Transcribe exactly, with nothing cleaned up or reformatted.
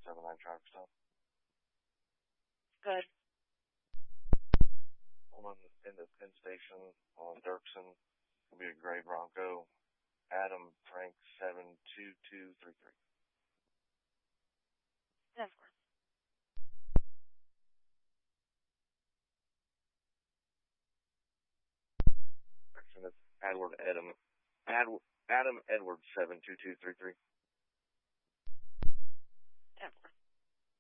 seven nine traffic stop. Good. Hold on in the Penn Station on Dirksen. It'll be a gray Bronco. Adam Frank seven two two three three. ten four. Dirksen, it's Edward Adam. Ad, Adam Edward seven two two three three.